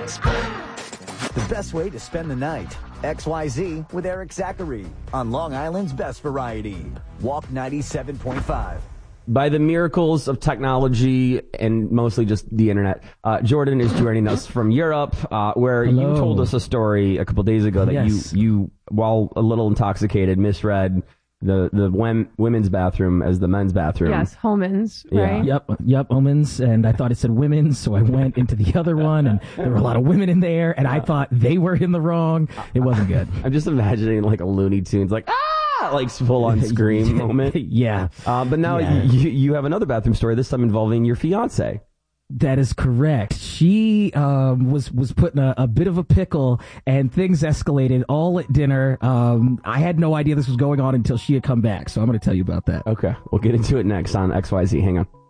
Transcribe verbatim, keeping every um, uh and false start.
The best way to spend the night. X Y Z with Eric Zachary on Long Island's Best Variety. Walk ninety-seven point five. By the miracles of technology and mostly just the internet, uh, Jordan is joining us from Europe, uh, where Hello. you told us a story a couple days ago that Yes. you, you, while a little intoxicated, misread the the wem- women's bathroom as the men's bathroom. Yes, Homans, Yeah. right? Yep, yep, omens, and I thought it said women's, so I went into the other one, and there were a lot of women in there, and I thought they were in the wrong. It wasn't good. I'm just imagining like a Looney Tunes, like ah, like full on scream moment. Yeah. Uh, but now Yeah. you you have another bathroom story. This time involving your fiance. That is correct. She um, was was put in a, a bit of a pickle, and things escalated all at dinner. Um, I had no idea this was going on until she had come back, so I'm going to tell you about that. Okay, we'll get into it next on X Y Z. Hang on.